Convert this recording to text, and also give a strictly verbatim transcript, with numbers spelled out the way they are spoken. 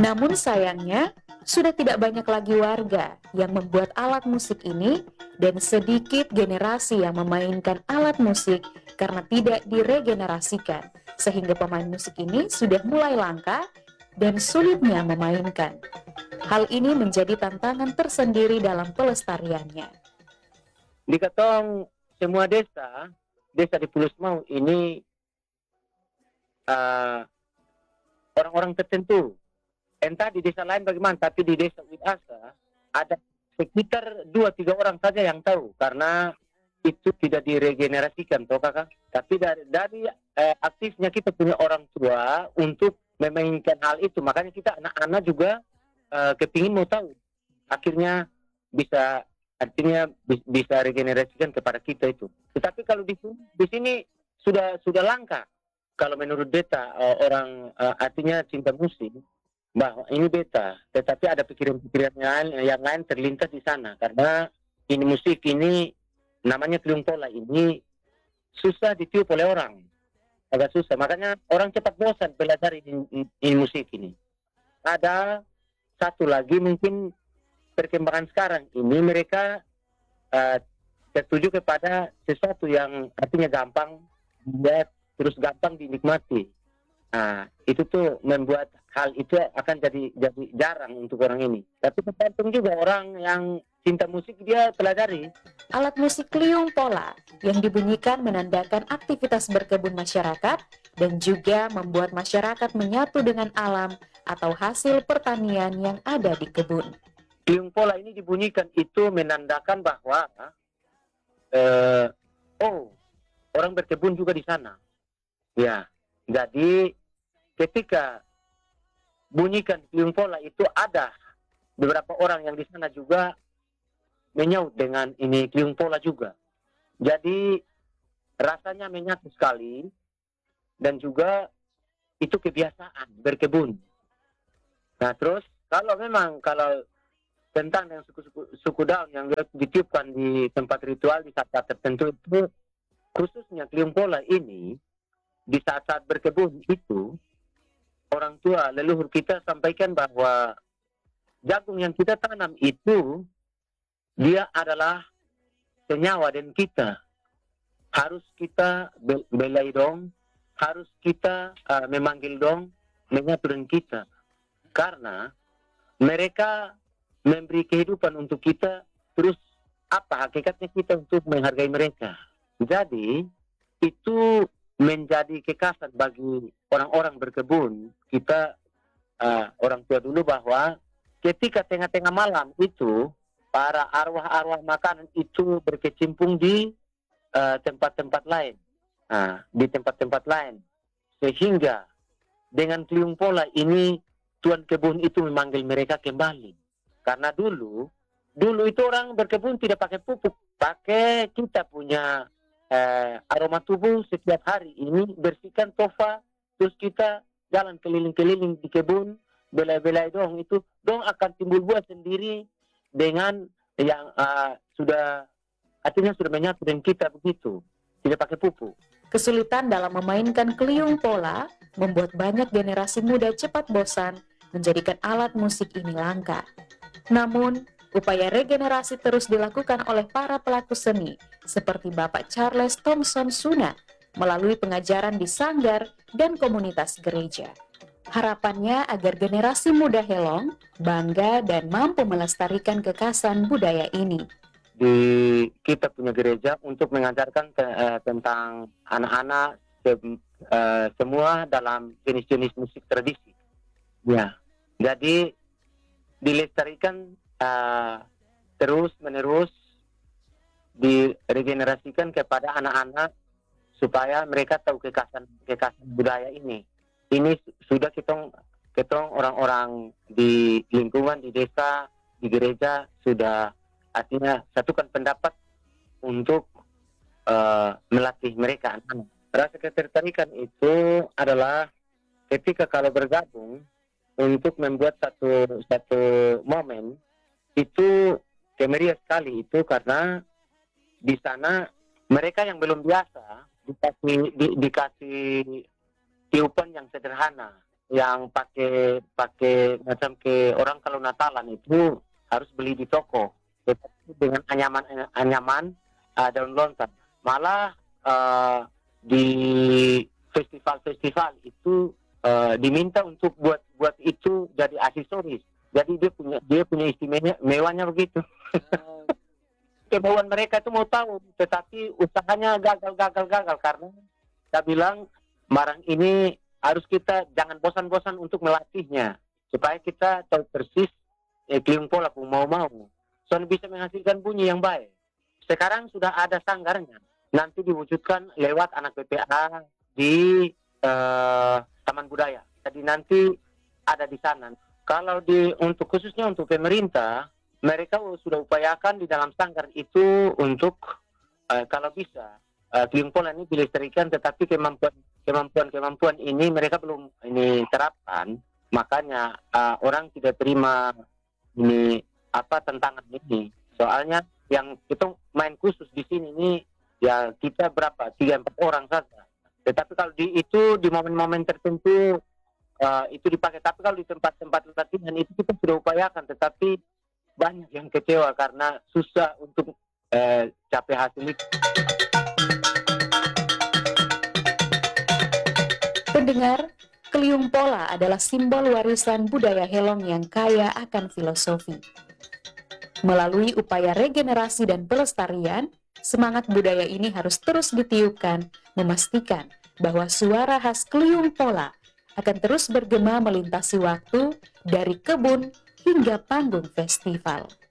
Namun sayangnya, sudah tidak banyak lagi warga yang membuat alat musik ini dan sedikit generasi yang memainkan alat musik karena tidak diregenerasikan, sehingga pemain musik ini sudah mulai langka dan sulitnya memainkan. Hal ini menjadi tantangan tersendiri dalam pelestariannya. Di Katong semua desa, desa di Pulau Semau ini uh, orang-orang tertentu. Entah di desa lain bagaimana, tapi di desa Widasa ada sekitar dua tiga orang saja yang tahu karena itu tidak diregenerasikan, toh kakak. Tapi dari dari eh, aktifnya kita punya orang tua untuk memainkan hal itu, makanya kita anak-anak juga eh, kepingin mau tahu. Akhirnya bisa artinya bi- bisa regenerasikan kepada kita itu. Tetapi kalau di sini, di sini sudah sudah langka. Kalau menurut beta eh, orang eh, artinya cinta musik bahwa ini beta, tetapi ada pikiran-pikiran yang lain, yang lain terlintas di sana karena ini musik ini namanya Kliung Pola ini susah ditiup oleh orang, agak susah, makanya orang cepat bosan belajar ini, ini, ini musik ini. Ada satu lagi mungkin perkembangan sekarang ini mereka uh, tertuju kepada sesuatu yang artinya gampang dilihat terus gampang dinikmati. Nah, itu tuh membuat hal itu akan jadi jadi jarang untuk orang ini. Tapi tergantung juga orang yang cinta musik dia pelajari. Alat musik Kliung Pola yang dibunyikan menandakan aktivitas berkebun masyarakat dan juga membuat masyarakat menyatu dengan alam atau hasil pertanian yang ada di kebun. Kliung Pola ini dibunyikan itu menandakan bahwa eh, oh orang berkebun juga di sana. Ya, jadi ketika bunyikan Kliung Pola itu ada beberapa orang yang di sana juga menyaut dengan ini Kliung Pola juga. Jadi rasanya menyatu sekali dan juga itu kebiasaan berkebun. Nah terus kalau memang kalau tentang yang suku-suku suku daun yang ditiupkan di tempat ritual di saat-saat tertentu itu khususnya Kliung Pola ini di saat-saat berkebun itu orang tua leluhur kita sampaikan bahwa jagung yang kita tanam itu dia adalah senyawa dan kita harus kita belai dong, harus kita uh, memanggil dong, menyatu dengan kita karena mereka memberi kehidupan untuk kita, terus apa hakikatnya kita untuk menghargai mereka. Jadi itu menjadi kekhasan bagi orang-orang berkebun kita uh, orang tua dulu bahwa ketika tengah-tengah malam itu para arwah-arwah makanan itu berkecimpung di uh, tempat-tempat lain, nah, di tempat-tempat lain sehingga dengan Kliung Pola ini tuan kebun itu memanggil mereka kembali karena dulu dulu itu orang berkebun tidak pakai pupuk, pakai kita punya Eh, aroma tubuh setiap hari ini bersihkan tofa terus kita jalan keliling-keliling di kebun belai-belai dong itu dong akan timbul buah sendiri dengan yang uh, sudah artinya sudah menyatu dengan kita begitu tidak pakai pupuk. Kesulitan dalam memainkan Kliung Pola membuat banyak generasi muda cepat bosan menjadikan alat musik ini langka. Namun upaya regenerasi terus dilakukan oleh para pelaku seni, seperti Bapak Charles Thompson Suna, melalui pengajaran di sanggar dan komunitas gereja. Harapannya agar generasi muda Helong bangga dan mampu melestarikan kekhasan budaya ini. Di kita punya gereja untuk mengajarkan te, uh, tentang anak-anak se, uh, semua dalam jenis-jenis musik tradisi. Ya, jadi dilestarikan Uh, terus menerus diregenerasikan kepada anak-anak supaya mereka tahu kekhasan kekhasan budaya ini. Ini sudah kita ketong orang-orang di lingkungan di desa di gereja sudah artinya satukan pendapat untuk uh, melatih mereka anak-anak. Rasa ketertarikan itu adalah ketika kalau bergabung untuk membuat satu satu momen itu kemeriah sekali itu karena di sana mereka yang belum biasa dikasih di, dikasih tiupan yang sederhana yang pakai pakai macam ke orang kalau Natalan itu harus beli di toko. Tetapi dengan anyaman anyaman uh, daun lontar. Malah uh, di festival-festival itu uh, diminta untuk buat buat itu jadi aksesoris. Jadi dia punya dia punya istimewanya begitu. Kemauan mereka itu mau tahu, tetapi usahanya gagal-gagal-gagal karena saya bilang barang ini harus kita jangan bosan-bosan untuk melatihnya supaya kita tahu persis eh, keliung pola pun mau-mau. Soalnya bisa menghasilkan bunyi yang baik. Sekarang sudah ada sanggarnya. Nanti diwujudkan lewat anak P P A di eh, Taman Budaya. Jadi nanti ada di sana. Kalau di untuk khususnya untuk pemerintah, mereka sudah upayakan di dalam sanggar itu untuk uh, kalau bisa uh, keliung pola ini dilestarikan, tetapi kemampuan kemampuan kemampuan ini mereka belum ini terapkan. Makanya uh, orang tidak terima ini apa tantangan ini. Soalnya yang kita main khusus di sini ini ya kita berapa tiga empat orang saja. Tetapi kalau di itu di momen-momen tertentu Uh, itu dipakai, tapi kalau di tempat-tempat latihan itu kita sudah upayakan, tetapi banyak yang kecewa karena susah untuk uh, capai hasil itu. Pendengar, keliung pola adalah simbol warisan budaya Helong yang kaya akan filosofi. Melalui upaya regenerasi dan pelestarian, semangat budaya ini harus terus ditiupkan, memastikan bahwa suara khas keliung pola akan terus bergema melintasi waktu dari kebun hingga panggung festival.